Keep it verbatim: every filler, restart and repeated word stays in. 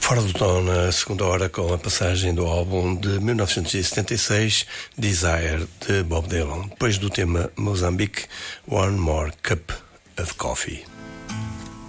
Fora do tom na segunda hora com a passagem do álbum de mil novecentos e setenta e seis, Desire, de Bob Dylan, depois do tema Mozambique, One More Cup of Coffee.